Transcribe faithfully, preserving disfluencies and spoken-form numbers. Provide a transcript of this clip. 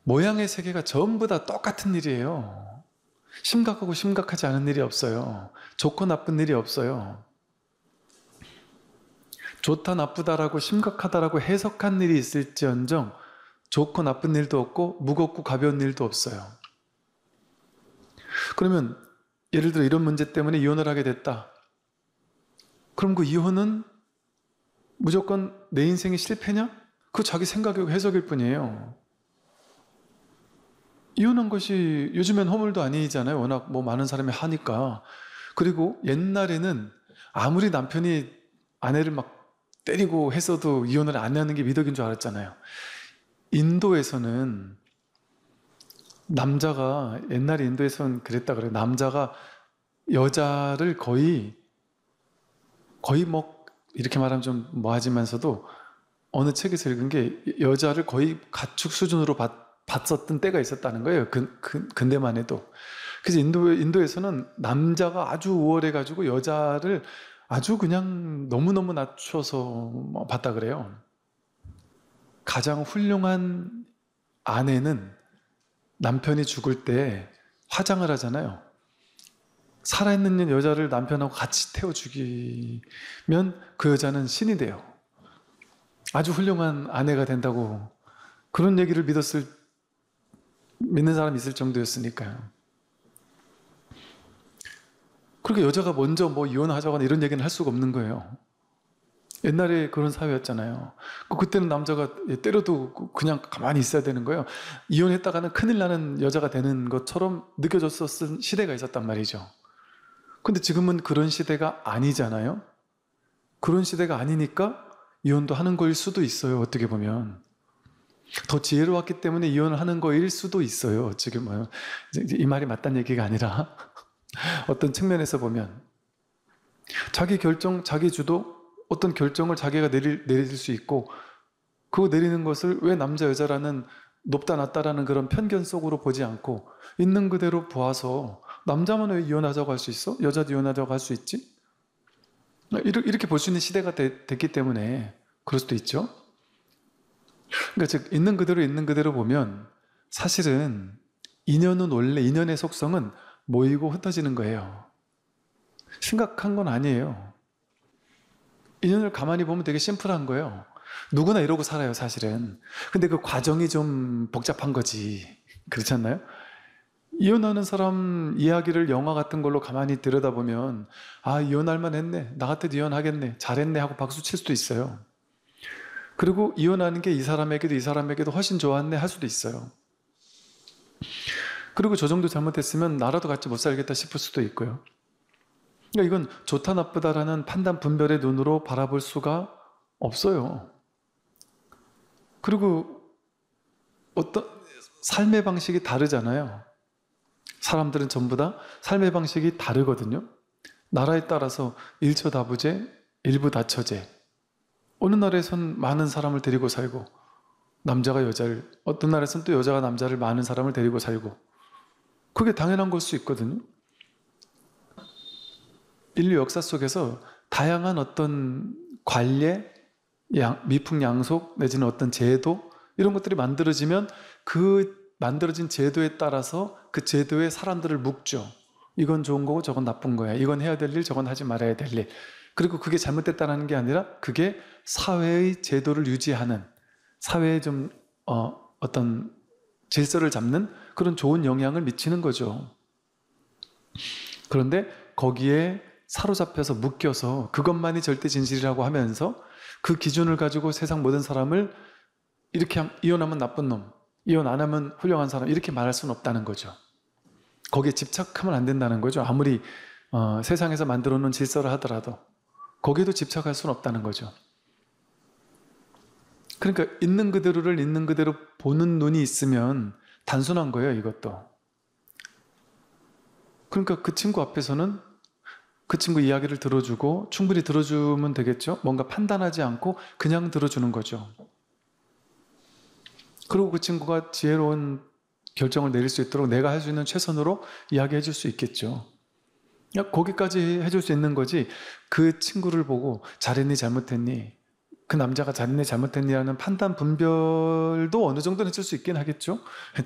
모양의 세계가 전부 다 똑같은 일이에요. 심각하고 심각하지 않은 일이 없어요. 좋고 나쁜 일이 없어요. 좋다 나쁘다라고 심각하다라고 해석한 일이 있을지언정 좋고 나쁜 일도 없고 무겁고 가벼운 일도 없어요. 그러면 예를 들어 이런 문제 때문에 이혼을 하게 됐다. 그럼 그 이혼은 무조건 내 인생의 실패냐? 그거 자기 생각이고 해석일 뿐이에요. 이혼한 것이 요즘엔 허물도 아니잖아요. 워낙 뭐 많은 사람이 하니까. 그리고 옛날에는 아무리 남편이 아내를 막 때리고 했어도 이혼을 안 하는 게 미덕인 줄 알았잖아요. 인도에서는 남자가, 옛날에 인도에서는 그랬다 그래요. 남자가 여자를 거의 거의 뭐 이렇게 말하면 좀 뭐하지만서도 어느 책에서 읽은 게 여자를 거의 가축 수준으로 봤, 봤었던 때가 있었다는 거예요. 그, 그, 근대만 해도. 그래서 인도, 인도에서는 남자가 아주 우월해가지고 여자를 아주 그냥 너무너무 낮춰서 봤다 그래요. 가장 훌륭한 아내는 남편이 죽을 때 화장을 하잖아요. 살아있는 여자를 남편하고 같이 태워 죽이면 그 여자는 신이 돼요. 아주 훌륭한 아내가 된다고 그런 얘기를 믿었을, 믿는 사람이 있을 정도였으니까요. 그렇게 여자가 먼저 뭐 이혼하자거나 이런 얘기는 할 수가 없는 거예요. 옛날에 그런 사회였잖아요. 그때는 남자가 때려도 그냥 가만히 있어야 되는 거예요. 이혼했다가는 큰일 나는 여자가 되는 것처럼 느껴졌었던 시대가 있었단 말이죠. 근데 지금은 그런 시대가 아니잖아요. 그런 시대가 아니니까 이혼도 하는 거일 수도 있어요. 어떻게 보면 더 지혜로웠기 때문에 이혼을 하는 거일 수도 있어요. 지금 뭐 이 말이 맞다는 얘기가 아니라 어떤 측면에서 보면 자기 결정, 자기 주도 어떤 결정을 자기가 내릴, 내릴 수 있고 그거 내리는 것을 왜 남자 여자라는 높다 낮다라는 그런 편견 속으로 보지 않고 있는 그대로 보아서 남자만 왜 이혼하자고 할 수 있어? 여자도 이혼하자고 할 수 있지? 이렇게 볼 수 있는 시대가 되, 됐기 때문에 그럴 수도 있죠. 그러니까 즉 있는 그대로 있는 그대로 보면 사실은 인연은 원래 인연의 속성은 모이고 흩어지는 거예요. 심각한 건 아니에요. 인연을 가만히 보면 되게 심플한 거예요. 누구나 이러고 살아요, 사실은. 근데 그 과정이 좀 복잡한 거지. 그렇지 않나요? 이혼하는 사람 이야기를 영화 같은 걸로 가만히 들여다보면 아, 이혼할 만했네. 나 같아도 이혼하겠네. 잘했네 하고 박수 칠 수도 있어요. 그리고 이혼하는 게 이 사람에게도 이 사람에게도 훨씬 좋았네 할 수도 있어요. 그리고 저 정도 잘못했으면 나라도 같이 못 살겠다 싶을 수도 있고요. 그러니까 이건 좋다 나쁘다라는 판단 분별의 눈으로 바라볼 수가 없어요. 그리고 어떤 삶의 방식이 다르잖아요. 사람들은 전부 다 삶의 방식이 다르거든요. 나라에 따라서 일처다부제, 일부다처제. 어느 나라에선 많은 사람을 데리고 살고 남자가 여자를, 어떤 나라에선 또 여자가 남자를 많은 사람을 데리고 살고 그게 당연한 걸 수 있거든요. 인류 역사 속에서 다양한 어떤 관례, 미풍양속 내지는 어떤 제도 이런 것들이 만들어지면 그 만들어진 제도에 따라서 그 제도에 사람들을 묶죠. 이건 좋은 거고 저건 나쁜 거야. 이건 해야 될 일, 저건 하지 말아야 될 일. 그리고 그게 잘못됐다는 게 아니라 그게 사회의 제도를 유지하는, 사회에 좀 어, 어떤 질서를 잡는 그런 좋은 영향을 미치는 거죠. 그런데 거기에 사로잡혀서 묶여서 그것만이 절대 진실이라고 하면서 그 기준을 가지고 세상 모든 사람을 이렇게 이혼하면 나쁜 놈, 이혼 안 하면 훌륭한 사람 이렇게 말할 수는 없다는 거죠. 거기에 집착하면 안 된다는 거죠. 아무리 어, 세상에서 만들어 놓은 질서를 하더라도 거기에도 집착할 수는 없다는 거죠. 그러니까 있는 그대로를 있는 그대로 보는 눈이 있으면 단순한 거예요, 이것도. 그러니까 그 친구 앞에서는 그 친구 이야기를 들어주고 충분히 들어주면 되겠죠? 뭔가 판단하지 않고 그냥 들어주는 거죠. 그리고 그 친구가 지혜로운 결정을 내릴 수 있도록 내가 할 수 있는 최선으로 이야기해 줄 수 있겠죠. 거기까지 해줄 수 있는 거지 그 친구를 보고 잘했니 잘못했니 그 남자가 잘했네 잘못했냐는 판단 분별도 어느 정도는 해줄 수 있긴 하겠죠.